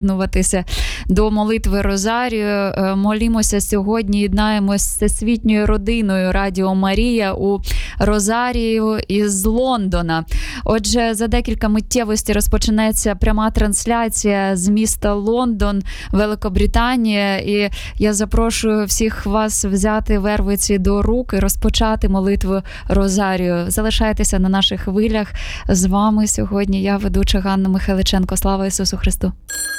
приєднуватися до молитви Розарію. Молімося сьогодні, єднаємось з всесвітньою родиною Радіо Марія у Розарію із Лондона. Отже, за декілька миттєвостей розпочнеться пряма трансляція з міста Лондон, Великобританія. І я запрошую всіх вас взяти вервиці до рук і розпочати молитву Розарію. Залишайтеся на наших хвилях. З вами сьогодні я, ведуча Ганна Михайличенко. Слава Ісусу Христу!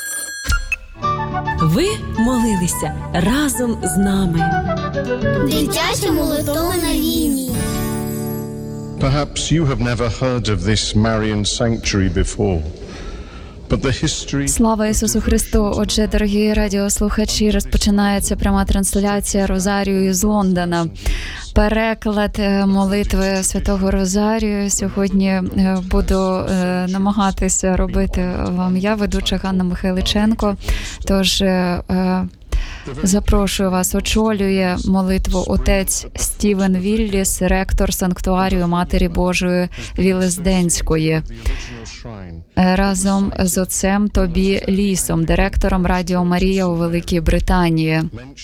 Ви молилися разом з нами. Дитяча молитовна лінія. Perhaps you have never heard of this Marian sanctuary before. But the history... Слава Ісусу Христу! Отже, дорогі радіослухачі, розпочинається пряма трансляція Розарію з Лондона. Переклад молитви Святого Розарію сьогодні буду намагатися робити вам я, ведуча Ганна Михайличенко. Тож запрошую вас, очолює молитву отець Стівен Вілліс, ректор санктуарію Матері Божої Вілезденської. Разом з отцем Тобі Лісом, директором Радіо Марія у Великій Британії.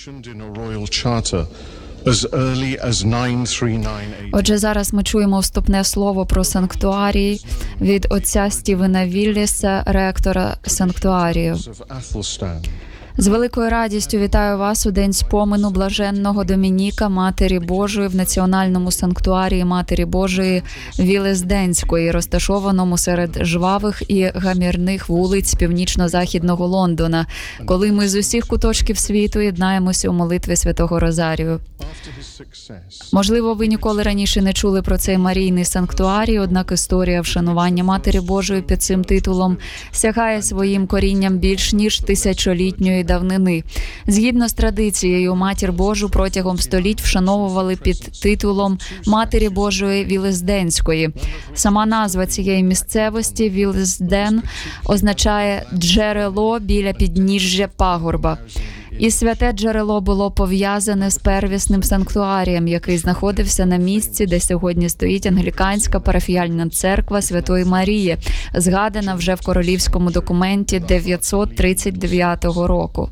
Отже, зараз ми чуємо вступне слово про санктуарій від отця Стівена Вілліса, ректора санктуарію. З великою радістю вітаю вас у день спомину блаженного Домініка, Матері Божої в Національному санктуарії Матері Божої Вілезденської, розташованому серед жвавих і гамірних вулиць північно-західного Лондона, коли ми з усіх куточків світу єднаємося у молитві Святого Розарію. Можливо, ви ніколи раніше не чули про цей Марійний санктуарій, однак історія вшанування Матері Божої під цим титулом сягає своїм корінням більш ніж тисячолітньої давнини. Згідно з традицією, Матір Божу протягом століть вшановували під титулом Матері Божої Вілезденської. Сама назва цієї місцевості Вілезден означає «джерело біля підніжжя пагорба». І святе джерело було пов'язане з первісним санктуарієм, який знаходився на місці, де сьогодні стоїть англіканська парафіяльна церква Святої Марії, згадана вже в королівському документі 939 року.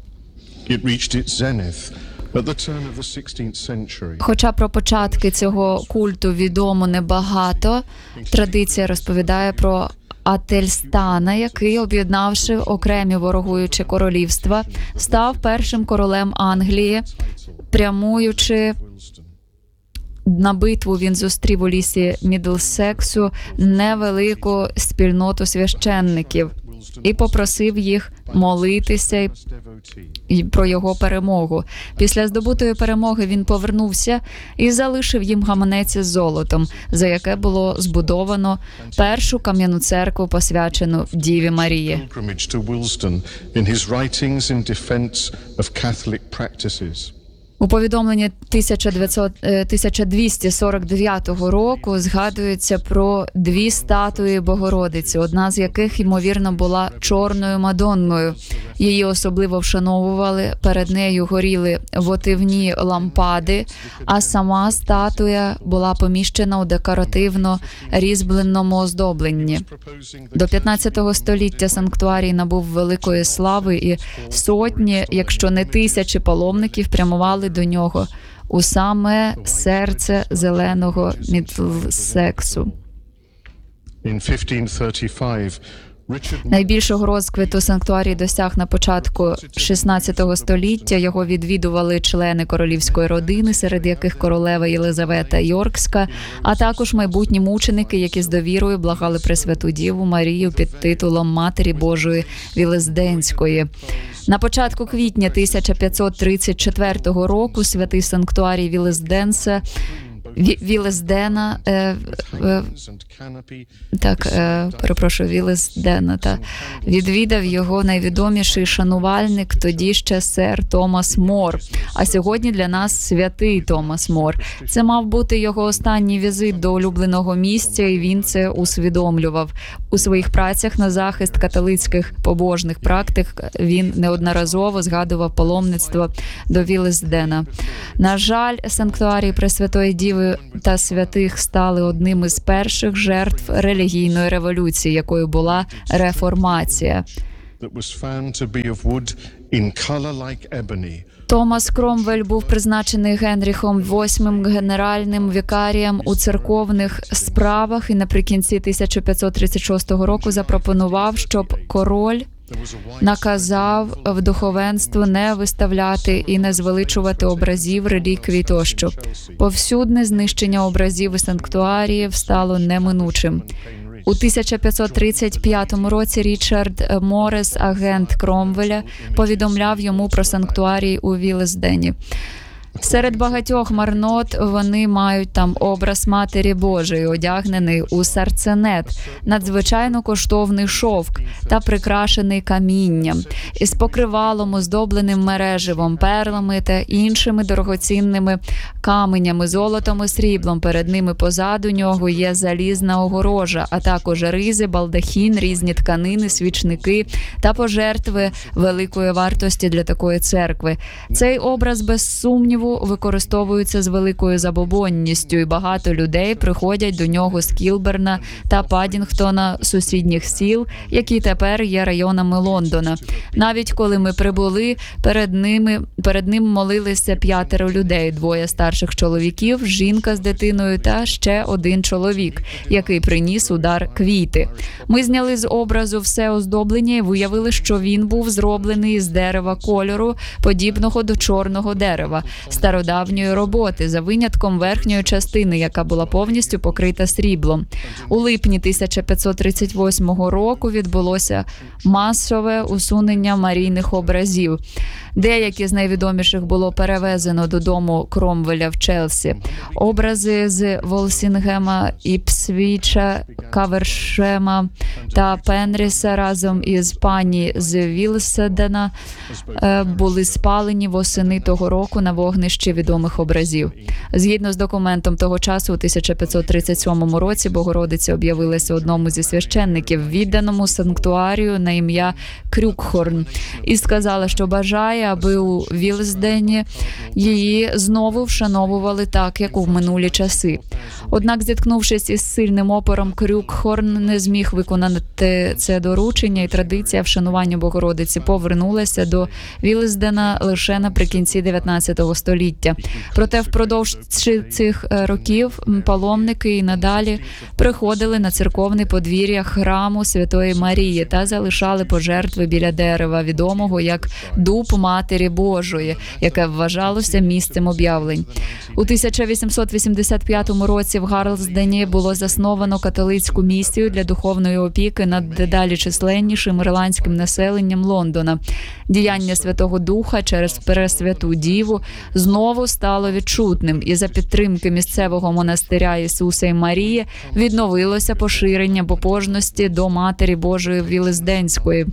Хоча про початки цього культу відомо небагато, традиція розповідає про Ательстана, який, об'єднавши окремі ворогуючі королівства, став першим королем Англії. Прямуючи на битву, він зустрів у лісі Мідлсексу невелику спільноту священників і попросив їх молитися про його перемогу. Після здобутої перемоги він повернувся і залишив їм гаманець із золотом, за яке було збудовано першу кам'яну церкву, посвячену Діві Марії. У повідомленні 1249 року згадується про дві статуї Богородиці, одна з яких, ймовірно, була чорною Мадонною. Її особливо вшановували, перед нею горіли вотивні лампади, а сама статуя була поміщена у декоративно різьбленому оздобленні. До 15 століття санктуарій набув великої слави, і сотні, якщо не тисячі паломників прямували до нього у саме серце зеленого Мідлсексу. Найбільшого розквіту санктуарій досяг на початку 16 століття. Його відвідували члени королівської родини, серед яких королева Єлизавета Йоркська, а також майбутні мученики, які з довірою благали Пресвяту Діву Марію під титулом Матері Божої Вілезденської. На початку квітня 1534 року святий санктуарій Вілездена, Вілездена, відвідав його найвідоміший шанувальник, тоді ще сер Томас Мор, а сьогодні для нас святий Томас Мор. Це мав бути його останній візит до улюбленого місця, і він це усвідомлював. У своїх працях на захист католицьких побожних практик він неодноразово згадував паломництво до Вілездена. На жаль, санктуарій Пресвятої Діви та святих стали одним із перших жертв релігійної революції, якою була реформація. that was found to be of wood in color like ebony. Томас Кромвель був призначений Генріхом VIII генеральним вікарієм у церковних справах і наприкінці 1536 року запропонував, щоб король наказав в духовенство не виставляти і не звеличувати образів, реліквій тощо. Повсюдне знищення образів і санктуаріїв стало неминучим. У 1535 році Річард Моррес, агент Кромвеля, повідомляв йому про санктуарій у Вілсдені. Серед багатьох марнот вони мають там образ Матері Божої, одягнений у сарценет, надзвичайно коштовний шовк та прикрашений камінням, із покривалом, оздобленим мереживом, перлами та іншими дорогоцінними каменями, золотом і сріблом. Перед ними позаду нього є залізна огорожа, а також ризи, балдахін, різні тканини, свічники та пожертви великої вартості для такої церкви. Цей образ, без сумніву, використовується з великою забобонністю, і багато людей приходять до нього з Кілберна та Паддінгтона, сусідніх сіл, які тепер є районами Лондона. Навіть коли ми прибули, перед ним молилися 5 людей, 2 старших чоловіків, жінка з дитиною та ще 1 чоловік, який приніс у дар квіти. Ми зняли з образу все оздоблення і виявили, що він був зроблений з дерева кольору, подібного до чорного дерева, стародавньої роботи, за винятком верхньої частини, яка була повністю покрита сріблом. У липні 1538 року відбулося масове усунення марійних образів. Деякі з найвідоміших було перевезено додому Кромвеля в Челсі. Образи з Волсінгема, Іпсвіча, Кавершема та Пенріса разом із пані з Вілседена були спалені восени того року на вогнищі відомих образів. Згідно з документом того часу, у 1537 році Богородиця об'явилася одному зі священників, відданому санктуарію на ім'я Крюкхорн, і сказала, що бажає, аби у Вілсдені її знову вшановували так, як у минулі часи. Однак, зіткнувшись із сильним опором, Крюкхорн не зміг виконати це доручення, і традиція вшанування Богородиці повернулася до Вілсдена лише наприкінці 19 століття. Проте впродовж цих років паломники і надалі приходили на церковне подвір'я храму Святої Марії та залишали пожертви біля дерева, відомого як Дуб Матері Божої, яке вважалося місцем об'явлень. У 1885 році в Гарлсдені було засновано католицьку місію для духовної опіки над дедалі численнішим ірландським населенням Лондона. Діяння Святого Духа через Пресвяту Діву знову стало відчутним, і за підтримки місцевого монастиря Ісуса і Марії відновилося поширення побожності до Матері Божої Вілсденської.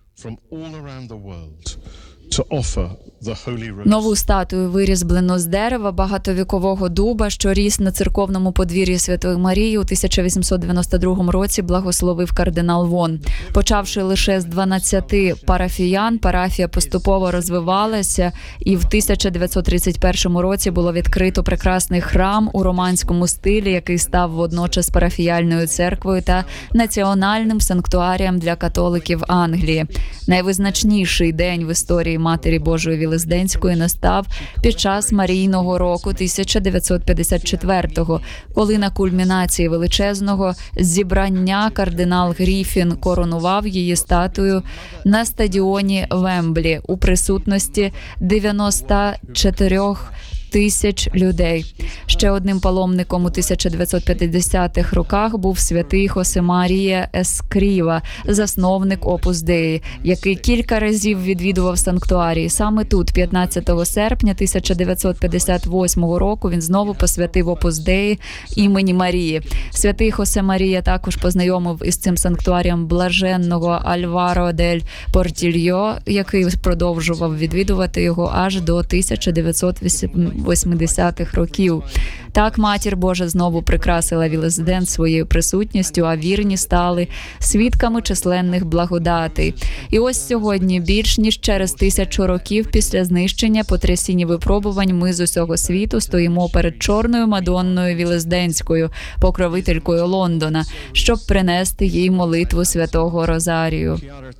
Нову статую вирізблено з дерева багатовікового дуба, що ріс на церковному подвір'ї Святої Марії, у 1892 році благословив кардинал Вон. Почавши лише з 12 парафіян, парафія поступово розвивалася, і в 1931 році було відкрито прекрасний храм у романському стилі, який став водночас парафіяльною церквою та національним санктуарієм для католиків Англії. Найвизначніший день в історії Матері Божої Вілсденської настав під час Марійного року 1954-го, коли на кульмінації величезного зібрання кардинал Гріфін коронував її статую на стадіоні Вемблі у присутності 94 тисяч людей. Ще одним паломником у 1950-х роках був святий Хосемарія Ескріва, засновник Опус Деї, який кілька разів відвідував санктуарій. Саме тут, 15 серпня 1958 року, він знову посвятив Опус Деї імені Марії. Святий Хосемарія також познайомив із цим санктуарієм блаженного Альваро дель Портільйо, який продовжував відвідувати його аж до 1980 80-х років. Так Матір Божа знову прикрасила Вілесден своєю присутністю, а вірні стали свідками численних благодатей. І ось сьогодні, більш ніж через 1000 років після знищення, потрясінь і випробувань, ми з усього світу стоїмо перед чорною Мадонною Вілесденською, покровителькою Лондона, щоб принести їй молитву святого Розарію.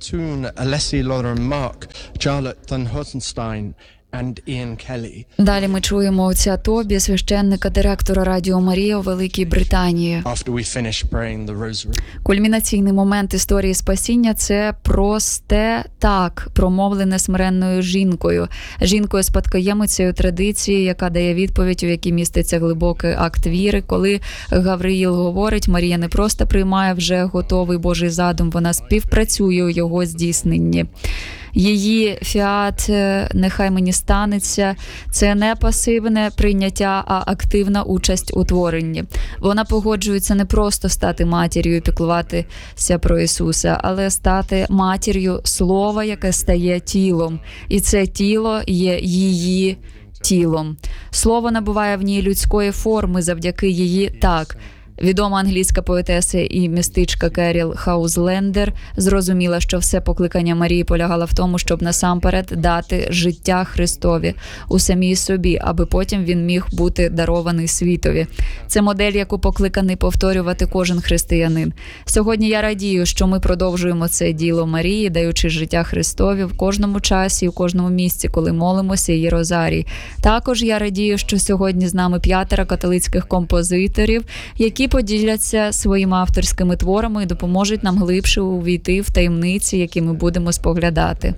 Далі ми чуємо отця Тобі, священника, директора Радіо Марія у Великій Британії. Кульмінаційний момент історії спасіння – це просте так, промовлене смиренною жінкою. Жінкою спадкоємицею традиції, яка дає відповідь, у якій міститься глибокий акт віри. Коли Гавриїл говорить, Марія не просто приймає вже готовий Божий задум, вона співпрацює у його здійсненні. Її фіат «нехай мені станеться» – це не пасивне прийняття, а активна участь у творенні. Вона погоджується не просто стати матір'ю і піклуватися про Ісуса, але стати матір'ю Слова, яке стає тілом. І це тіло є її тілом. Слово набуває в ній людської форми завдяки її «так». Відома англійська поетеса і містичка Керіл Хаузлендер зрозуміла, що все покликання Марії полягало в тому, щоб насамперед дати життя Христові у самій собі, аби потім він міг бути дарований світові. Це модель, яку покликаний повторювати кожен християнин. Сьогодні я радію, що ми продовжуємо це діло Марії, даючи життя Христові в кожному часі і в кожному місці, коли молимося її розарій. Також я радію, що сьогодні з нами 5 католицьких композиторів, які поділяться своїми авторськими творами і допоможуть нам глибше увійти в таємниці, які ми будемо споглядати.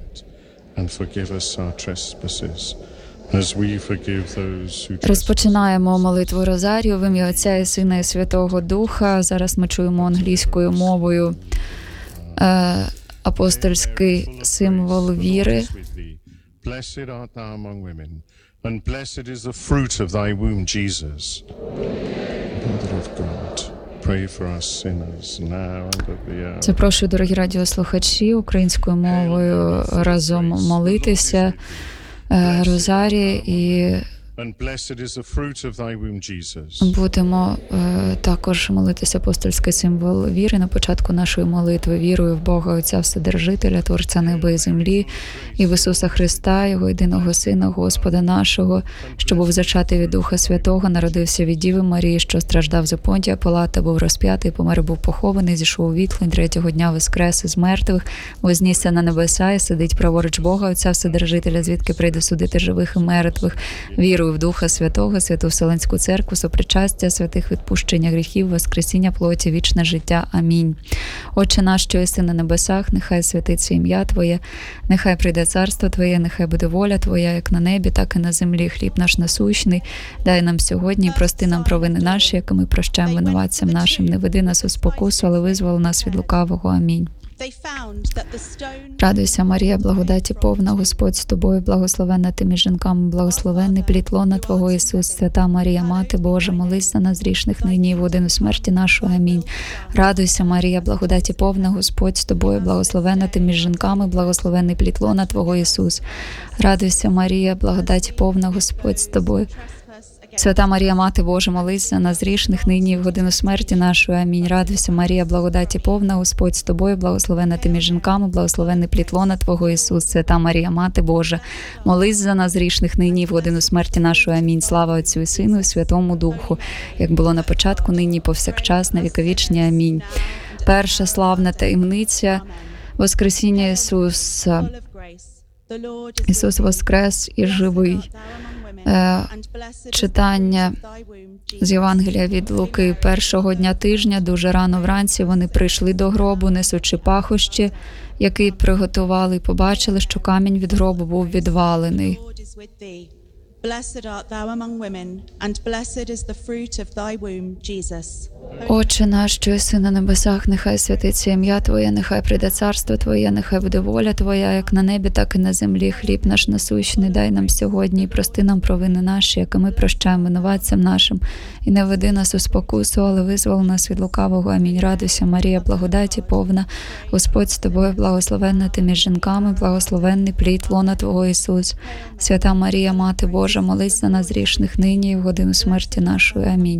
Розпочинаємо молитву Розарію в ім'я Отця і Сина і Святого Духа. Зараз ми чуємо англійською мовою апостольський символ віри. Blessed art thou among women, and blessed is the fruit of thy womb, Jesus. Mother of God, pray for us sinners now and at the hour. Запрошую, дорогі радіослухачі, українською мовою разом молитися Розарій і And blessed is the fruit of thy womb, Jesus. будемо також молитися апостольський символ віри на початку нашої молитви. Вірую в Бога Отця Вседержителя, Творця неба і землі, і в Ісуса Христа, Його єдиного Сина, Господа нашого, що був зачатий від Духа Святого, народився від Діви Марії, що страждав за Понтія Пилата, був розп'ятий, помер, був похований, зійшов у вітлень, 3-го дня воскрес із мертвих, вознісся на небеса і сидить праворуч Бога Отця Вседержителя, звідки прийде судити живих і мертвих. Вірую в Духа Святого, Святу Вселенську Церкву, сопричастя святих, відпущення гріхів, воскресіння плоті, вічне життя. Амінь. Отче наш, що єси на небесах, нехай святиться ім'я Твоє, нехай прийде царство Твоє, нехай буде воля Твоя, як на небі, так і на землі. Хліб наш насущний дай нам сьогодні, прости нам провини наші, як і ми прощаємо винуватцям нашим. Не веди нас у спокусу, але визволи нас від лукавого. Амінь. Радуйся, Марія, благодаті повна, Господь з тобою, благословенна ти між жінками, благословенний плід лона Твого, Ісус. Свята Марія, Мати Божа, молись за нас грішних нині і в годину смерті нашої. Амінь. Радуйся, Марія, благодаті повна, Господь з тобою, благословенна ти між жінками, благословенний плід лона Твого, Ісус. Радуйся, Марія, благодаті повна, Господь з тобою. Свята Марія, Мати Божа, молись за нас грішних нині і в годину смерті нашої. Амінь. Радуйся, Марія, благодаті повна, Господь з тобою, благословенна ти між жінками, благословенний плід лона Твого, Ісус. Свята Марія, Мати Божа, молись за нас грішних нині і в годину смерті нашої. Амінь. Слава Отцю і Сину і Святому Духу, як було на початку, нині, повсякчас, на віковічні. Амінь. Перша славна таємниця – Воскресіння Ісуса. Ісус воскрес і живий. Читання з Євангелія від Луки. Першого дня тижня, дуже рано вранці, вони прийшли до гробу, несучи пахощі, який приготували, і побачили, що камінь від гробу був відвалений. Blessed art thou among women, and blessed is the fruit of thy womb, Jesus. Отче наш, що єси на небесах, нехай святиться ім'я Твоє, нехай прийде царство Твоє, нехай буде воля Твоя, як на небі, так і на землі. Хліб наш насущний дай нам сьогодні, і прости нам провини наші, як і ми прощаємо винуватцям нашим. І не веди нас у спокусу, але визвол нас від лукавого. Амінь. Радуйся, Марія, благодаті повна, Господь з тобою, благословенна ти між жінками, благословенний плід лона Твого Ісус. Свята Марія, Мати Божа, молись за нас грішних нині і в годину смерті нашої. Амінь.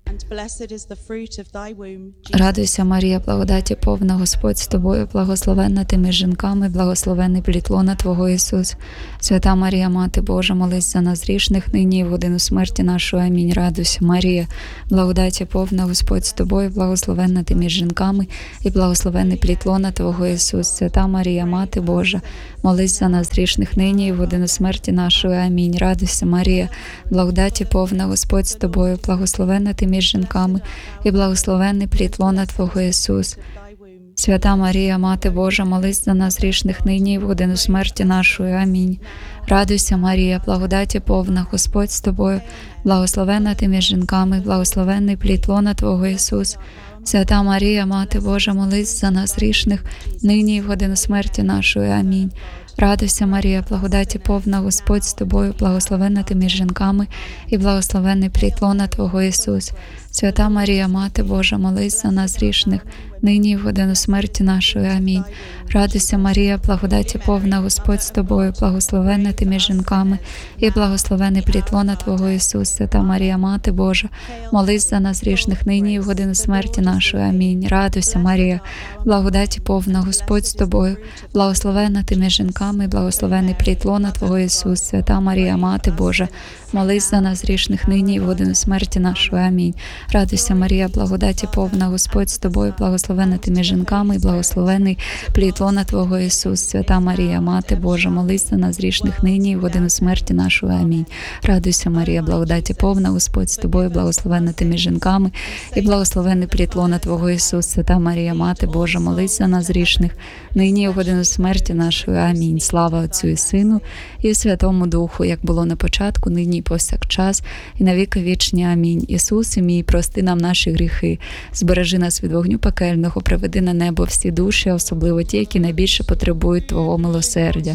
Радуйся, Марія, благодаті повна, Господь з тобою, благословенна ти між жінками, благословенний плід лона Твого Ісус. Свята Марія, Мати Божа, молись за нас грішних нині і в годину смерті нашої. Амінь. Радуйся, Марія, благодаті повна, Господь з тобою, благословенна ти між жінками, і благословенний плід лона Твого Ісус. Свята Марія, Мати Божа, молись за нас грішних нині і в годину смерті нашої. Амінь. Радуйся, Марія, благодаті повна, Господь з тобою, благословенна ти між жінками, і благословенний плід лона Твого Ісус. Свята Марія, Мати Божа, молись за нас грішних нині і в годину смерті нашої. Амінь. Радуйся, Марія, благодаті повна, Господь з тобою, благословенна ти між жінками, благословенний плід лона Твого Ісус. Свята Марія, Мати Божа, молись за нас грішних нині і в годину смерті нашої. Амінь. Радуйся, Марія, благодаті повна, Господь з тобою, благословенна ти між жінками, і благословенний плід лона Твого Ісус. Свята Марія, Мати Божа, молись за нас грішних нині і в годину смерті нашої. Амінь. Радуйся, Марія, благодаті повна, Господь з тобою, благословенна ти між жінками, і благословенний плід лона Твого Ісус. Свята Марія, Мати Божа, молись за нас грішних нині і в годину смерті нашої. Амінь. Радуйся, Марія, благодаті повна, Господь з тобою, благословенна ти між жінками, і благословенний плід лона Твого Ісус. Свята Марія, Мати Божа, молись за нас грішних нині і в годину смерті нашої. Амінь. Радуйся, Марія, благодаті повна, Господь з тобою, благословенна ти між жінками, і благословенний плід лона Твого Ісус. Свята Марія, Мати Божа, молись за нас грішних нині і в годину смерті нашої. Амінь. Радуйся, Марія, благодаті повна, Господь з тобою, благословенна ти між жінками, і благословенний плід лона Твого Ісус. Свята Марія, Мати Божа, молись за нас грішних нині і в годину смерті нашої. Амінь. Слава Отцю і Сину, і Святому Духу, як було на початку, нині і повсякчас, і на віки вічні. Амінь. Ісусе мій, прости нам наші гріхи, збережи нас від вогню пекельного, приведи на небо всі душі, особливо ті, які найбільше потребують Твого милосердя.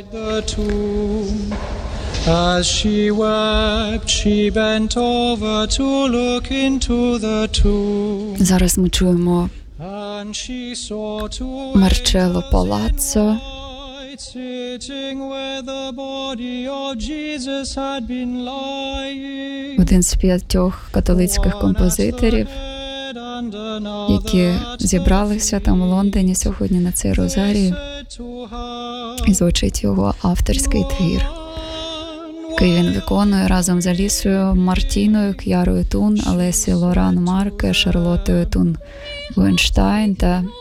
As she wept, she bent over to look into the tomb. Зараз ми чуємо And she saw two Марчелло Палаццо. sitting where the body of Jesus had been lying. Один з 5 католицьких композиторів, які зібралися там у Лондоні сьогодні на цей розарій, і звучить його авторський твір, який він виконує разом з Алісою Мартіною, К'ярою Тун, Алесі Лоран Марке, Шарлотою Тун Гуенштайн та